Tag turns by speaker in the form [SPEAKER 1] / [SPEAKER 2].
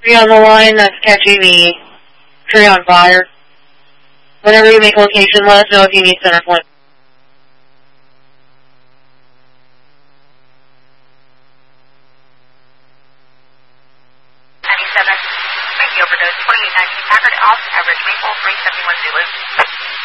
[SPEAKER 1] Tree on the line that's catching the tree on fire. Whenever you make location, let us know if you need center point.
[SPEAKER 2] 97, maybe overdose, 2819, Packard, Alpha, average, Maple, 371 Zulu.